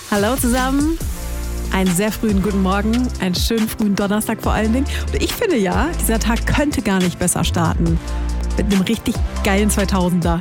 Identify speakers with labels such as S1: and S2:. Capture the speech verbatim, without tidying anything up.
S1: Hallo zusammen, einen sehr frühen guten Morgen, einen schönen frühen Donnerstag vor allen Dingen. Und ich finde ja, dieser Tag könnte gar nicht besser starten. Mit einem richtig geilen zweitausender.